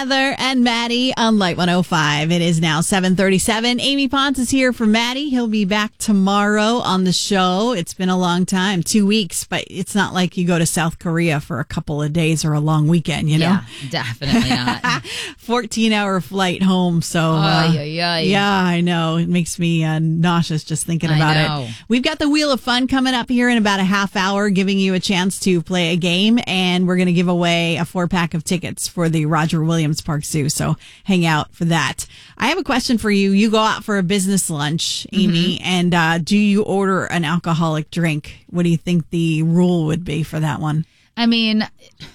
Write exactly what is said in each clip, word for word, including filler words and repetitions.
Heather and Maddie on Light one oh five. It is now seven thirty-seven. Amy Ponce is here for Maddie. He'll be back tomorrow on the show. It's been a long time, two weeks, but it's not like you go to South Korea for a couple of days or a long weekend, you know? Yeah, definitely not. fourteen-hour flight home, so... Uh, Ay, ay, ay. Yeah, I know. It makes me uh, nauseous just thinking I about know. it. We've got the Wheel of Fun coming up here in about a half hour, giving you a chance to play a game, and we're going to give away a four-pack of tickets for the Roger Williams Park Zoo, so hang out for that. I have a question for you. You go out for a business lunch, Amy, mm-hmm. and uh, do you order an alcoholic drink? What do you think the rule would be for that one? I mean,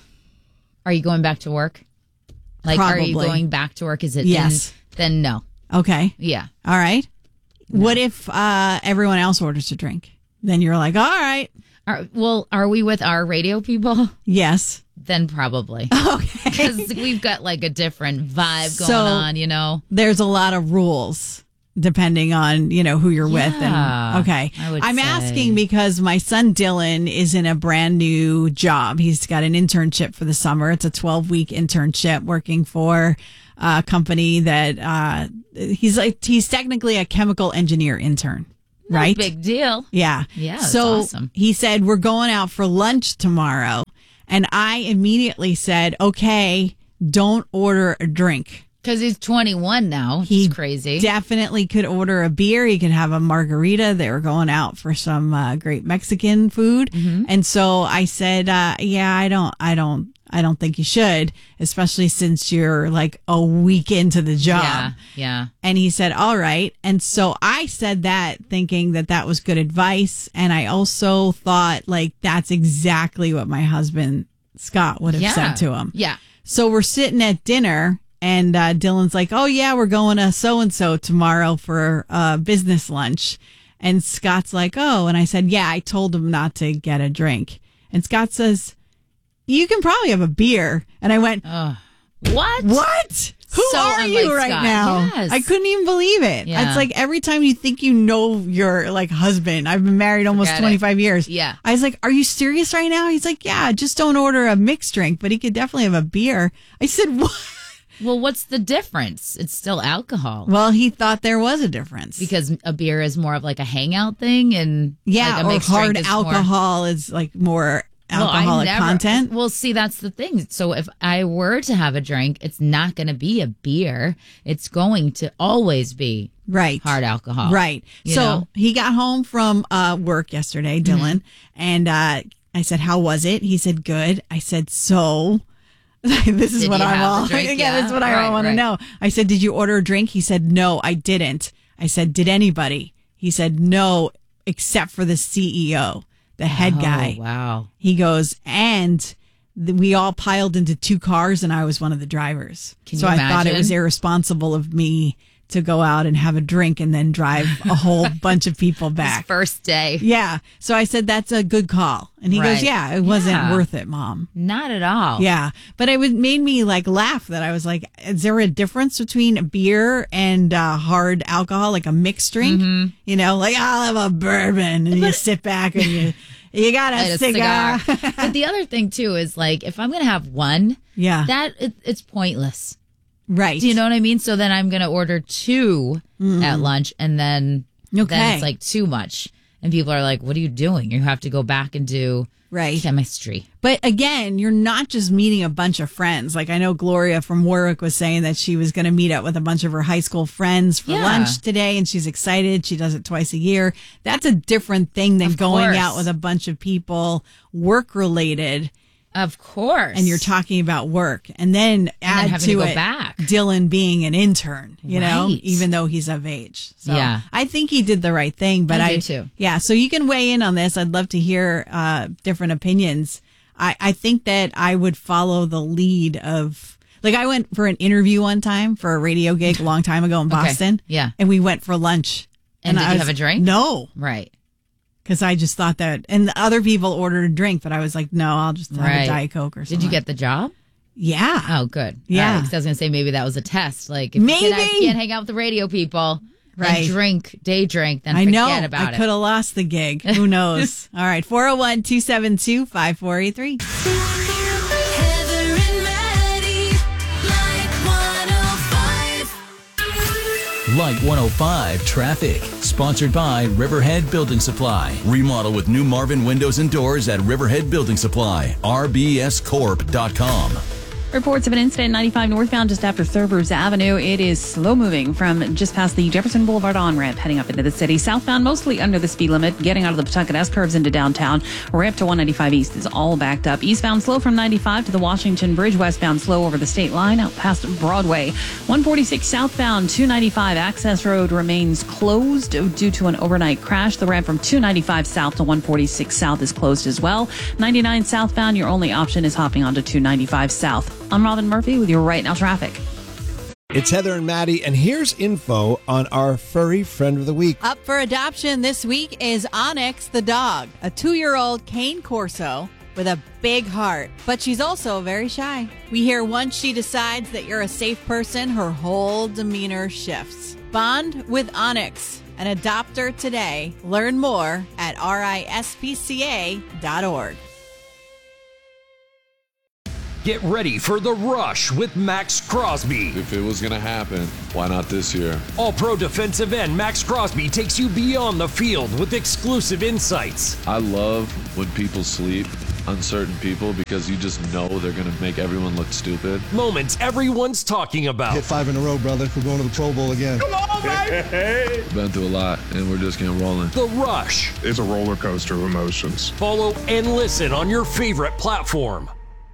are you going back to work? Like, Probably. Are you going back to work? Is it yes? In, then no. Okay. Yeah. All right. No. What if uh, everyone else orders a drink? Then you're like, all right. Are, well, are we with our radio people? Yes. Then probably. Okay. Because we've got like a different vibe going so, on, you know? There's a lot of rules depending on, you know, who you're yeah, with. And okay. I would I'm say. asking because my son Dylan is in a brand new job. He's got an internship for the summer. It's a twelve week internship working for a company that uh, he's like, he's technically a chemical engineer intern. No right? big deal. Yeah. Yeah. That's so awesome. He said, we're going out for lunch tomorrow. And I immediately said, okay, don't order a drink. Because he's twenty-one now. He He's crazy. Definitely could order a beer. He could have a margarita. They were going out for some uh, great Mexican food. Mm-hmm. And so I said, uh, yeah, I don't, I don't, I don't think you should, especially since you're like a week into the job. Yeah. Yeah. And he said, all right. And so I said that thinking that that was good advice. And I also thought like that's exactly what my husband, Scott, would have Yeah. said to him. Yeah. So we're sitting at dinner and uh, Dylan's like, oh, yeah, we're going to so-and-so tomorrow for uh, business lunch. And Scott's like, oh. And I said, yeah, I told him not to get a drink. And Scott says, you can probably have a beer. And I went, Uh, what? what? Who So are you unlike right Scott. now? Yes. I couldn't even believe it. Yeah. It's like every time you think you know your like husband. I've been married almost Forget it. twenty-five years. Yeah. I was like, are you serious right now? He's like, yeah, just don't order a mixed drink, but he could definitely have a beer. I said, what? Well, what's the difference? It's still alcohol. Well, he thought there was a difference. Because a beer is more of like a hangout thing, and yeah, like a or mixed hard drink is more- alcohol is like more Well, I alcoholic never- content. Well, see, that's the thing. So if I were to have a drink, it's not going to be a beer. It's going to always be Right. hard alcohol. Right. You So know? he got home from uh, work yesterday, Dylan, Mm-hmm. and uh, I said, how was it? He said, good. I said, so... this is Did what you I'm have all the drink? yeah, this is Yeah. what I Right, want to right. know. I said, did you order a drink? He said, no, I didn't. I said, did anybody? He said, no, except for the C E O, the head Oh, guy. wow. He goes, and th- we all piled into two cars and I was one of the drivers. Can so you I thought it imagine? was irresponsible of me to go out and have a drink and then drive a whole bunch of people His back. first day. Yeah. So I said, that's a good call. And he goes, Right. yeah, it wasn't Yeah. worth it, Mom. Not at all. Yeah. But it was, made me like laugh that I was like, is there a difference between beer and uh, hard alcohol, like a mixed drink? Mm-hmm. You know, like I'll have a bourbon and you sit back and you, you got a, Light a cigar. cigar. But the other thing too is like, if I'm going to have one, Yeah. that it, it's pointless. Right. Do you know what I mean? So then I'm going to order two at lunch, and then Okay. then it's like too much. And people are like, what are you doing? You have to go back and do Right. chemistry. But again, you're not just meeting a bunch of friends. Like I know Gloria from Warwick was saying that she was going to meet up with a bunch of her high school friends for Yeah. lunch today, and she's excited. She does it twice a year. That's a different thing than Of going course. out with a bunch of people work related. Of course. And you're talking about work, and then add having to, to go it back. Dylan being an intern, you know, Right. even though he's of age. So Yeah. I think he did the right thing. But I I, do too. Yeah, so you can weigh in on this. I'd love to hear uh, different opinions. I, I think that I would follow the lead of. Like I went for an interview one time for a radio gig a long time ago in Okay. Boston. Yeah. and we went for lunch. And did I you was- have a drink? No. Right. Because I just thought that, and the other people ordered a drink, but I was like, no, I'll just have Right. a Diet Coke or something. Did you get the job? Yeah. Oh, good. Yeah. All right, 'cause I was going to say maybe that was a test. Like, if Maybe. you can't, can't hang out with the radio people Right. and drink, day drink, then I forget know. about I it. could have lost the gig. Who knows? All right. four oh one, two seven two, five four eight three. Heather and Maddie, like Light one oh five Traffic, sponsored by Riverhead Building Supply. Remodel with new Marvin windows and doors at Riverhead Building Supply, r b s corp dot com. Reports of an incident ninety-five northbound just after Thurber's Avenue. It is slow moving from just past the Jefferson Boulevard on-ramp heading up into the city. Southbound mostly under the speed limit. Getting out of the Pawtucket S-curves into downtown. Ramp to one ninety-five East is all backed up. Eastbound slow from ninety-five to the Washington Bridge. Westbound slow over the state line out past Broadway. one forty-six southbound two ninety-five access road remains closed due to an overnight crash. The ramp from two ninety-five south to one forty-six south is closed as well. ninety-nine southbound, your only option is hopping onto two ninety-five south. I'm Robin Murphy with your Right Now traffic. It's Heather and Maddie, and here's info on our furry friend of the week. Up for adoption this week is Onyx the dog, a two-year-old cane corso with a big heart. But she's also very shy. We hear once she decides that you're a safe person, her whole demeanor shifts. Bond with Onyx, and adopt her today. Learn more at R I S P C A dot org. Get ready for The Rush with Max Crosby. If it was going to happen, why not this year? All-pro defensive end Max Crosby takes you beyond the field with exclusive insights. I love when people sleep, uncertain people, because you just know they're going to make everyone look stupid. Moments everyone's talking about. Hit five in a row, brother. We're going to the Pro Bowl again. Come on, baby! Been through a lot, and we're just getting rolling. The Rush. It's a roller coaster of emotions. Follow and listen on your favorite platform.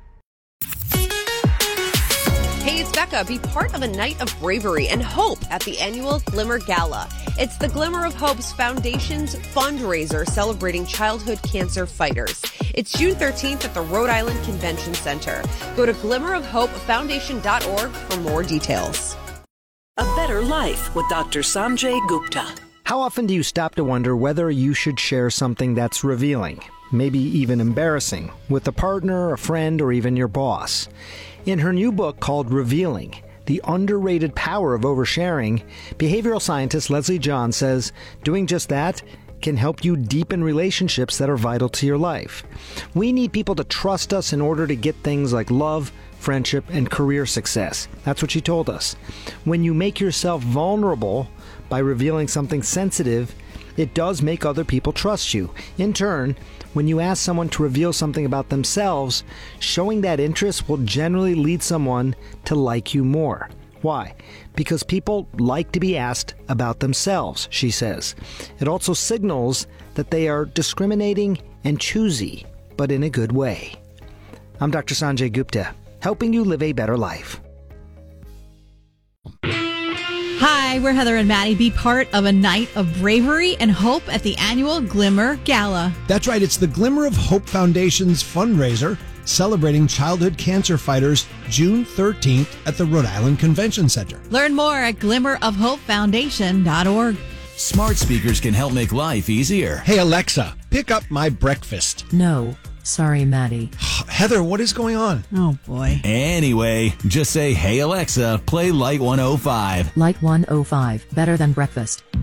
Hey, it's Becca. Be part of a night of bravery and hope at the annual Glimmer Gala. It's the Glimmer of Hope's Foundation's fundraiser celebrating childhood cancer fighters. It's June thirteenth at the Rhode Island Convention Center. Go to glimmer of hope foundation dot org for more details. A Better Life with Doctor Sanjay Gupta. How often do you stop to wonder whether you should share something that's revealing, maybe even embarrassing, with a partner, a friend, or even your boss? In her new book called Revealing, The Underrated Power of Oversharing, behavioral scientist Leslie John says doing just that can help you deepen relationships that are vital to your life. We need people to trust us in order to get things like love, friendship, and career success. That's what she told us. When you make yourself vulnerable by revealing something sensitive, it does make other people trust you. In turn, when you ask someone to reveal something about themselves, showing that interest will generally lead someone to like you more. Why? Because people like to be asked about themselves, she says. It also signals that they are discriminating and choosy, but in a good way. I'm Doctor Sanjay Gupta, helping you live a better life. Hi, we're Heather and Maddie. Be part of a night of bravery and hope at the annual Glimmer Gala. That's right, it's the Glimmer of Hope Foundation's fundraiser celebrating childhood cancer fighters June thirteenth at the Rhode Island Convention Center. Learn more at glimmer of hope foundation dot org. Smart speakers can help make life easier. Hey, Alexa, pick up my breakfast. No. Sorry, Maddie. Heather, what is going on? Oh, boy. Anyway, just say, hey, Alexa, play Light one oh five. Light one oh five. Better than breakfast.